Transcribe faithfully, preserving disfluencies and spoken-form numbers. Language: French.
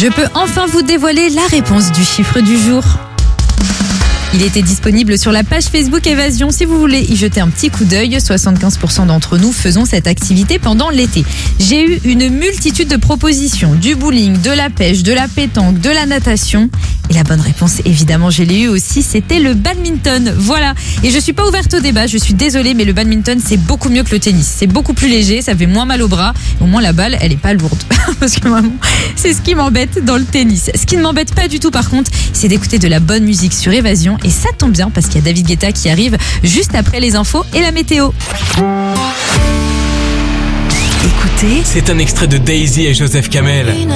Je peux enfin vous dévoiler la réponse du chiffre du jour. Il était disponible sur la page Facebook Évasion si vous voulez y jeter un petit coup d'œil. soixante-quinze pour cent d'entre nous faisons cette activité pendant l'été. J'ai eu une multitude de propositions, du bowling, de la pêche, de la pétanque, de la natation. Et la bonne réponse, évidemment, je l'ai eu aussi, c'était le badminton. Voilà. Et je suis pas ouverte au débat, je suis désolée, mais le badminton, c'est beaucoup mieux que le tennis. C'est beaucoup plus léger, ça fait moins mal au bras. Au moins, la balle, elle est pas lourde. Parce que vraiment, c'est ce qui m'embête dans le tennis. Ce qui ne m'embête pas du tout, par contre, c'est d'écouter de la bonne musique sur Évasion. Et ça tombe bien parce qu'il y a David Guetta qui arrive juste après les infos et la météo. Écoutez, C'est un extrait de Daisy et Joseph Kamel.